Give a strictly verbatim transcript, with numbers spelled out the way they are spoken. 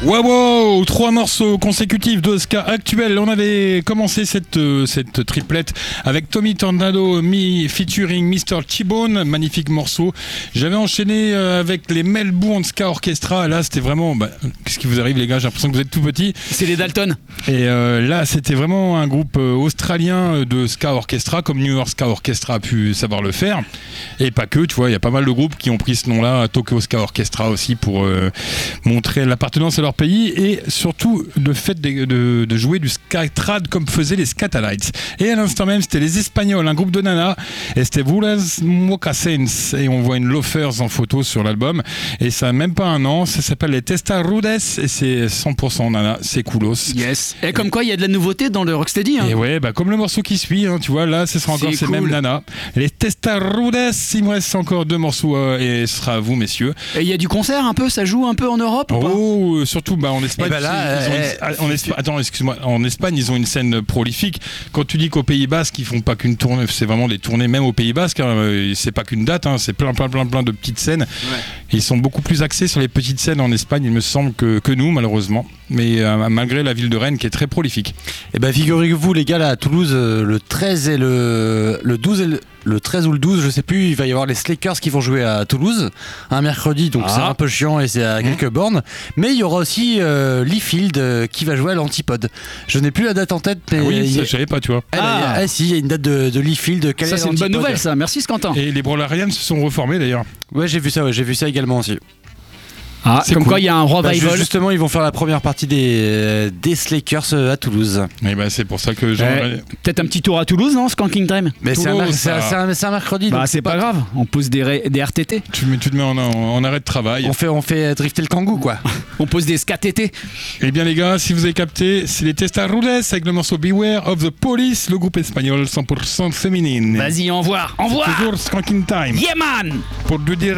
Wow, wow, trois morceaux consécutifs de ska actuel. On avait commencé cette, euh, cette triplette avec Tommy Tornado mi, featuring mister T-Bone, magnifique morceau. J'avais enchaîné euh, avec les Melbourne Ska Orchestra. Là, c'était vraiment... Bah, qu'est-ce qui vous arrive, les gars? J'ai l'impression que vous êtes tout petits. C'est les Dalton. Et euh, là, c'était vraiment un groupe euh, australien de Ska Orchestra, comme New York Ska Orchestra a pu savoir le faire. Et pas que, tu vois, il y a pas mal de groupes qui ont pris ce nom-là, Tokyo Ska Orchestra aussi, pour euh, montrer l'appartenance à leur pays et surtout le fait de, de, de jouer du ska trad comme faisaient les Skatalites. Et à l'instant même, c'était les Espagnols, un groupe de nanas, et c'était Vuelas Mocassins, et on voit une Loafers en photo sur l'album, et ça n'a même pas un an, ça s'appelle les Testarudes, et c'est cent pour cent nana, c'est coolos. Yes. Et comme quoi, il y a de la nouveauté dans le Rocksteady. Hein. Et ouais, bah comme le morceau qui suit, hein, tu vois, là, ce sera encore c'est ces cool. mêmes nanas. Les Testarudes, il me reste encore deux morceaux, euh, et ce sera à vous, messieurs. Et il y a du concert un peu, ça joue un peu en Europe ou pas? Oh, euh, surtout bah, en Espagne. Eh ben là, ils ont euh, une- en Espa- Attends, excuse-moi. En Espagne, ils ont une scène prolifique. Quand tu dis qu'au Pays Basque, ils font pas qu'une tournée, c'est vraiment des tournées, même au Pays Basque. Hein, euh, c'est pas qu'une date, hein, c'est plein, plein, plein, plein de petites scènes. Ouais. Ils sont beaucoup plus axés sur les petites scènes en Espagne, il me semble, que, que nous, malheureusement. Mais euh, malgré la ville de Rennes qui est très prolifique. Et ben figurez-vous les gars là à Toulouse euh, le treize et le, le douze et le, le treize ou le douze, je sais plus, il va y avoir les Slakers qui vont jouer à Toulouse un mercredi, donc Ah. c'est un peu chiant et c'est à quelques bornes. Mais il y aura aussi euh, Lee Field euh, qui va jouer à l'Antipode. Je n'ai plus la date en tête, mais Ah oui, il y ça, a- je savais pas, tu vois. Ah, bah, il y a- Ah. ah, si, il y a une date de, de Lee Field. Quelle Ça, est c'est une bonne l'Antipode nouvelle, ça. Merci, Scantin. Et les Brolarians se sont reformés d'ailleurs. Ouais, j'ai vu ça, ouais, j'ai vu ça également aussi. Ah, C'est comme cool. quoi, il y a un Bah, revival. justement, ils vont faire la première partie des, des Slakers euh, à Toulouse. Et ben c'est pour ça que j'en Ouais. Peut-être un petit tour à Toulouse, non, Skanking Dream? Mais c'est un, Toulouse, mer- c'est un- ça. c'est un- c'est un mercredi. Bah, donc c'est pas grave. On pose des, ré- des R T T. tu, me- tu te mets en, en- en arrêt de travail. On fait, on fait drifter le kangou, quoi. On pose des ska T T. Eh bien les gars, si vous avez capté, c'est les Testarudes avec le morceau Beware of the Police, le groupe espagnol cent pour cent féminine. Vas-y, envoie. Envoie. Toujours Skanking Time. Yeah, man. Pour te dire